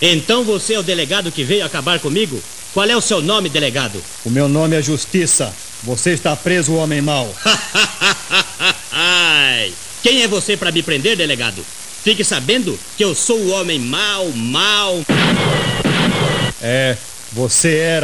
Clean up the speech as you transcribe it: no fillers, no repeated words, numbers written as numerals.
Então você é o delegado que veio acabar comigo? Qual é o seu nome, delegado? O meu nome é Justiça. Você está preso, homem mau. Quem é você para me prender, delegado? Fique sabendo que eu sou o homem mau. É, você era